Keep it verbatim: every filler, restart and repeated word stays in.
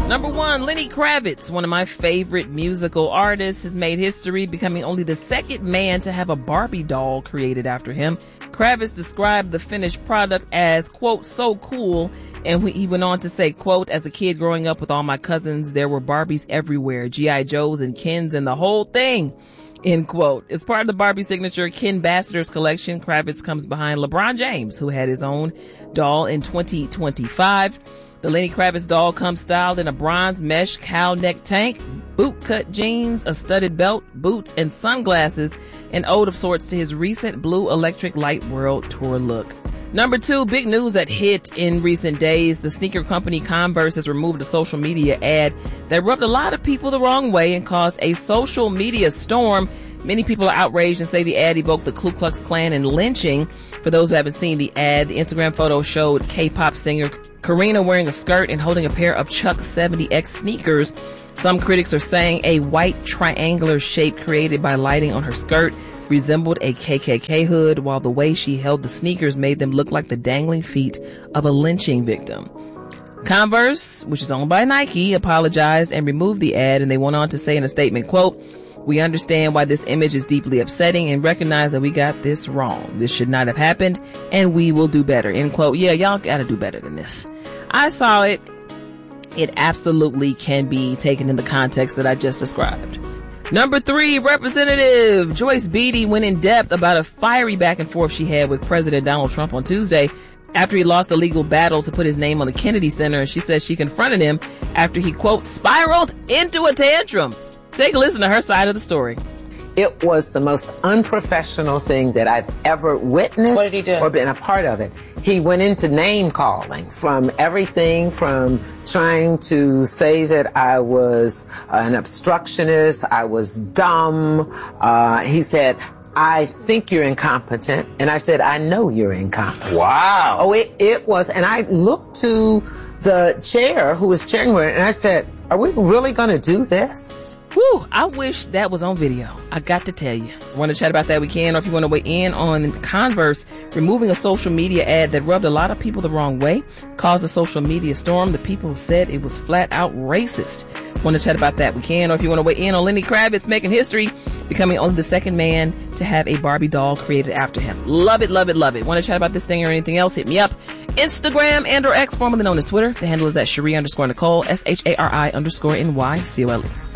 Number one, Lenny Kravitz, one of my favorite musical artists, has made history, becoming only the second man to have a Barbie doll created after him. Kravitz described the finished product as, quote, so cool, and he went on to say, quote, as a kid growing up with all my cousins, there were Barbies everywhere, G I. Joes and Kens and the whole thing, end quote. As part of the Barbie signature Ken Ambassadors collection, Kravitz comes behind LeBron James, who had his own doll in twenty twenty-five. The Lenny Kravitz doll comes styled in a bronze mesh cow neck tank, boot-cut jeans, a studded belt, boots, and sunglasses, an ode of sorts to his recent Blue Electric Light World Tour look. Number two, big news that hit in recent days. The sneaker company Converse has removed a social media ad that rubbed a lot of people the wrong way and caused a social media storm. Many people are outraged and say the ad evoked the Ku Klux Klan and lynching. For those who haven't seen the ad, the Instagram photo showed K-pop singer Karina wearing a skirt and holding a pair of Chuck seventy X sneakers. Some critics are saying a white triangular shape created by lighting on her skirt resembled a K K K hood, while the way she held the sneakers made them look like the dangling feet of a lynching victim. Converse, which is owned by Nike, apologized and removed the ad, and they went on to say in a statement, quote, we understand why this image is deeply upsetting and recognize that we got this wrong. This should not have happened, and we will do better, end quote. Yeah, y'all gotta do better than this. I saw it. It absolutely can be taken in the context that I just described. Number three, Representative Joyce Beatty went in depth about a fiery back and forth she had with President Donald Trump on Tuesday after he lost a legal battle to put his name on the Kennedy Center, and she says she confronted him after he, quote, spiraled into a tantrum. Take a listen to her side of the story. It was the most unprofessional thing that I've ever witnessed. What did he do? Or been a part of it. He went into name calling, from everything from trying to say that I was an obstructionist, I was dumb. Uh, he said, I think you're incompetent. And I said, I know you're incompetent. Wow. Oh, it, it was. And I looked to the chair who was chairing her and I said, are we really going to do this? Whew, I wish that was on video. I got to tell you. Want to chat about that, we can, or if you want to weigh in on Converse removing a social media ad that rubbed a lot of people the wrong way, caused a social media storm. The people said it was flat out racist. Want to chat about that, we can, or if you want to weigh in on Lenny Kravitz making history, becoming only the second man to have a Barbie doll created after him. Love it, love it, love it. Want to chat about this thing or anything else, hit me up. Instagram and or X, formerly known as Twitter. The handle is at Cherie underscore Nicole, S H A R I underscore N Y C O L E.